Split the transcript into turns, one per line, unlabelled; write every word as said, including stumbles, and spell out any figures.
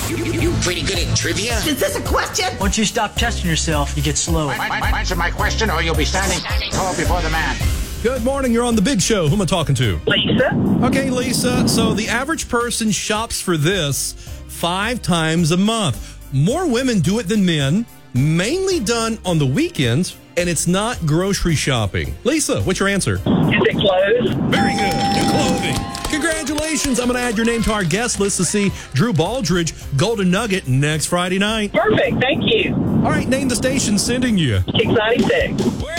You, you, you pretty good at trivia?
Is this a question?
Once you stop testing yourself, you get slow.
Answer my question or you'll be standing tall before the man.
Good morning. You're on The Big Show. Who am I talking to?
Lisa.
Okay, Lisa. So the average person shops for this five times a month. More women do it than men, mainly done on the weekends, and it's not grocery shopping. Lisa, what's your answer?
Is it clothes?
Very good. New clothing. Congratulations. I'm going to add your name to our guest list to see Drew Baldridge, Golden Nugget, next Friday night.
Perfect. Thank you.
All right, name the station sending you.
Kix ninety-six.